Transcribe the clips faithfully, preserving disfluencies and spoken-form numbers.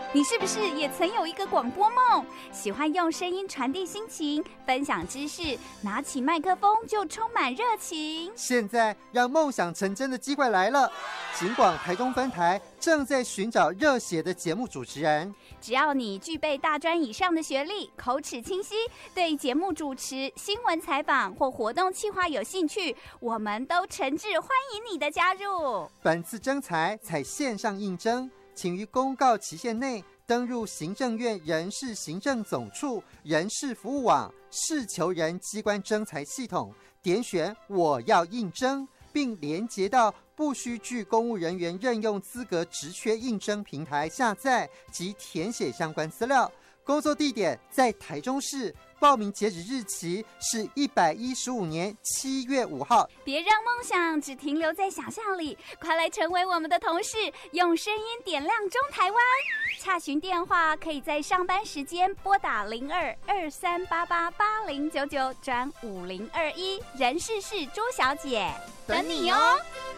你是不是也曾有一个广播梦？喜欢用声音传递心情，分享知识，拿起麦克风就充满热情。 现在让梦想成真的机会来了，警广台中分台正在寻找热血的节目主持人。 只要你具备大专以上的学历，口齿清晰，对节目主持、新闻采访或活动企划有兴趣，我们都诚挚欢迎你的加入。 本次征才采线上应征，请于公告期限内登入行政院人事行政总处人事服务网事求人机关征才系统，点选我要应征，并连结到不需具公务人员任用资格职缺应征平台下载及填写相关资料。工作地点在台中市，报名截止日期是一百一十五年七月五号。 别让梦想只停留在想象里，快来成为我们的同事，用声音点亮中台湾。洽询电话可以在上班时间拨打零二二三八八八零九九转五零二一，人事是朱小姐，等你哦。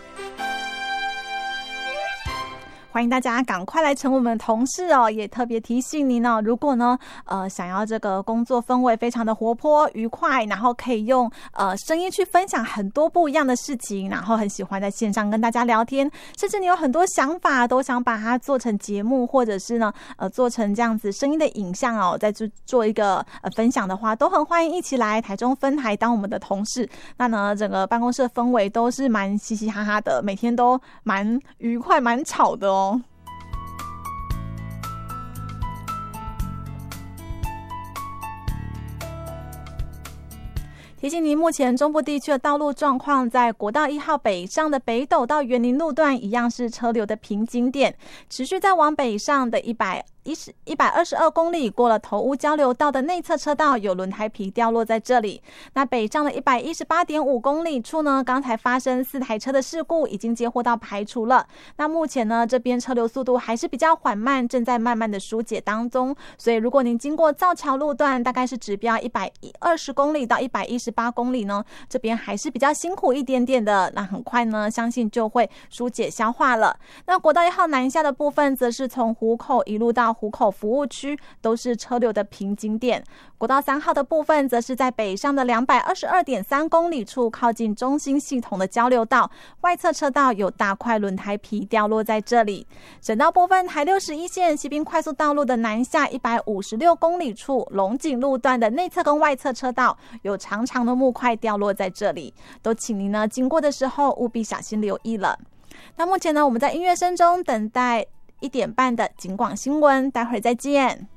欢迎大家赶快来成为我们的同事哦！也特别提醒您哦，如果呢，呃，想要这个工作氛围非常的活泼愉快，然后可以用呃声音去分享很多不一样的事情，然后很喜欢在线上跟大家聊天，甚至你有很多想法都想把它做成节目，或者是呢，呃，做成这样子声音的影像哦，再去做一个呃分享的话，都很欢迎一起来台中分台当我们的同事。那呢，整个办公室的氛围都是蛮嘻嘻哈哈的，每天都蛮愉快、蛮吵的哦。提醒您，目前中部地区的道路状况，在国道一号北上的北斗到园林路段一样是车流的瓶颈点，持续在往北上的一百一百二十二公里，过了头屋交流道的内侧车道有轮胎皮掉落在这里。那北上的一百一十八点五公里处呢，刚才发生四台车的事故，已经接获到排除了。那目前呢，这边车流速度还是比较缓慢，正在慢慢的疏解当中。所以如果您经过造桥路段，大概是指标一百二十公里到一百一十八公里呢，这边还是比较辛苦一点点的。那很快呢，相信就会疏解消化了。那国道一号南下的部分，则是从湖口一路到湖口服务区，都是车流的瓶颈点。国道三号的部分，则是在北上的两百二十二点三公里处，靠近中心系统的交流道，外侧车道有大块轮胎皮掉落在这里。省道部分，台六十一线西滨快速道路的南下一百五十六公里处，龙井路段的内侧跟外侧车道有长长的木块掉落在这里，都请您呢经过的时候务必小心留意了。那目前呢，我们在音乐声中等待一点半的警广新闻，待会儿再见。